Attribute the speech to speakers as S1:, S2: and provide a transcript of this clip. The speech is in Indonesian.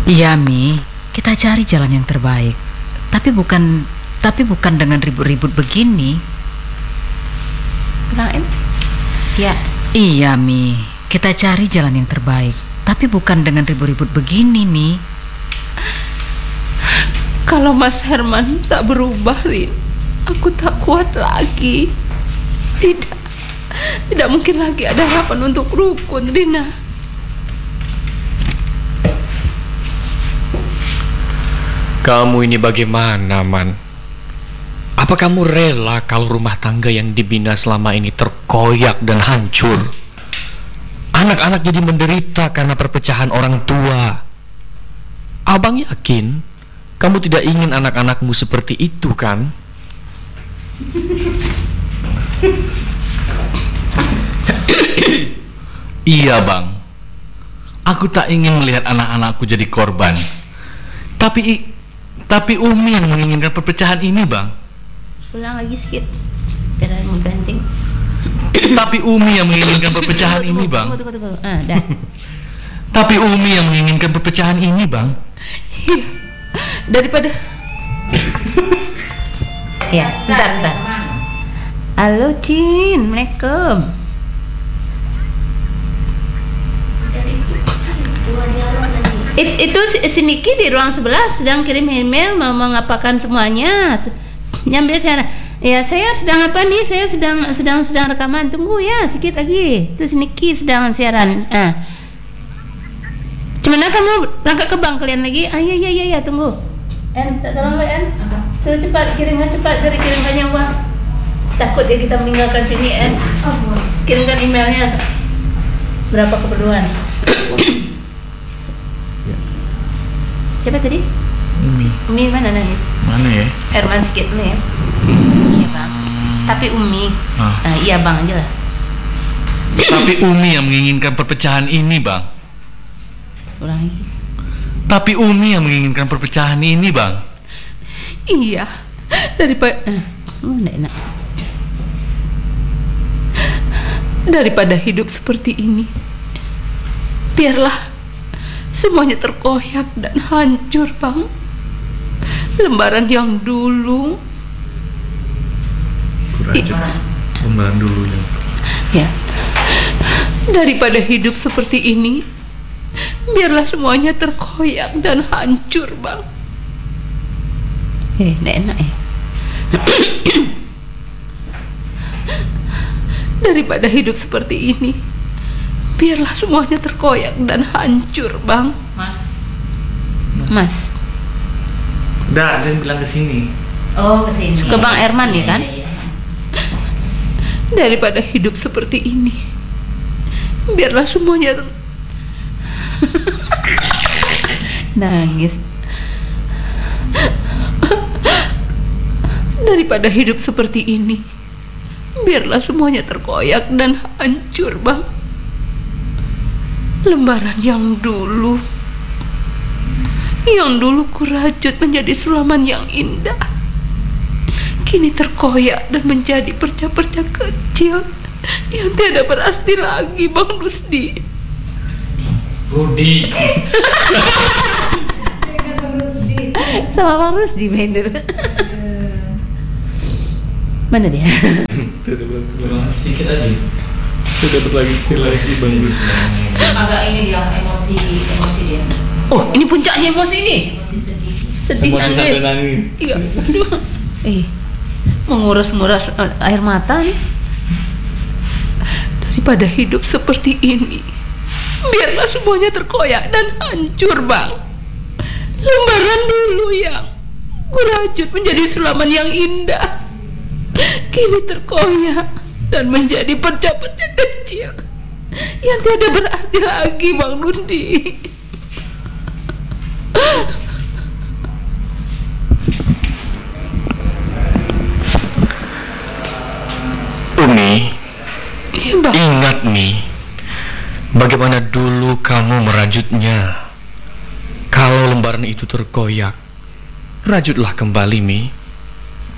S1: Iya, Mi. Kita cari jalan yang terbaik. Tapi bukan dengan ribut-ribut begini.
S2: Kenapa? Ya.
S1: Iya, Mi. Kita cari jalan yang terbaik. Tapi bukan dengan ribut-ribut begini, Mi.
S2: Kalau Mas Herman tak berubah, Rin, aku tak kuat lagi. Tidak mungkin lagi ada harapan untuk rukun, Rina.
S3: Kamu ini bagaimana, Man? Apa kamu rela kalau rumah tangga yang dibina selama ini terkoyak dan hancur? Anak-anak jadi menderita karena perpecahan orang tua. Abang yakin kamu tidak ingin anak-anakmu seperti itu, kan?
S4: Iya, Bang. Aku tak ingin melihat anak-anakku jadi korban. Tapi Umi yang menginginkan perpecahan ini, Bang.
S2: Ulang lagi sedikit. Jangan menggancing.
S4: Tapi Umi yang menginginkan perpecahan ini, Bang.
S2: Tunggu. Dah.
S4: Tapi Umi yang menginginkan perpecahan ini, Bang.
S2: Iya. Daripada ya, bentar. Halo, Cin. Assalamualaikum. Itu si Niki di ruang sebelah sedang kirim email mau mengapakan semuanya. Nyambil saya. Ya, saya sedang apa nih? Saya sedang rekaman. Tunggu ya, sedikit lagi. Itu si Niki sedang siaran. Gimana kamu berangkat ke bank kalian lagi? Iya, tunggu. Tolong lo, Suruh cepat kirimkannya uang. Takut dia kita meninggalkan sini, Kirimkan emailnya. Berapa keperluan? Siapa tadi? Umi mana nangis?
S4: Mana ya?
S2: Herman sedikit dulu ya. Iya, Bang. Tapi Umi. Iya, Bang aja lah.
S4: Tapi Umi yang menginginkan perpecahan ini, Bang.
S2: Ulang lagi.
S4: Tapi Umi yang menginginkan perpecahan ini, Bang.
S2: Iya. Daripada hidup seperti ini, biarlah semuanya terkoyak dan hancur, Bang. Lembaran yang dulu.
S4: Lembaran dulu
S2: ya. Daripada hidup seperti ini, biarlah semuanya terkoyak dan hancur, Bang. Nggak enak ya. Daripada hidup seperti ini, biarlah semuanya terkoyak dan hancur, Bang. Mas.
S4: Udah, jangan bilang ke sini.
S2: Oh, ke sini. Ke Bang Herman ya kan? Daripada hidup seperti ini, biarlah semuanya nangis. Daripada hidup seperti ini, biarlah semuanya terkoyak dan hancur, Bang. Lembaran yang dulu kurajut menjadi sulaman yang indah, kini terkoyak dan menjadi perca-perca kecil yang tiada berarti lagi, Bang Rusdi.
S4: Rudi.
S2: Sama Bang Rusdi main dulu. Mana dia?
S4: Sedikit aja. Sudah lagi Bang Rusdi.
S2: Agak ini dia emosi dia. Oh, ini puncaknya emosi ini. Sedih nangis. Iya. Menguras air mata nih. Daripada hidup seperti ini, biarlah semuanya terkoyak dan hancur, Bang. Lembaran dulu yang kurajut menjadi sulaman yang indah, kini terkoyak dan menjadi perca-perca kecil yang tiada berarti lagi, Bang Rundi.
S3: Umi, ingat Mi, bagaimana dulu kamu merajutnya. Kalau lembaran itu terkoyak, rajutlah kembali, Mi.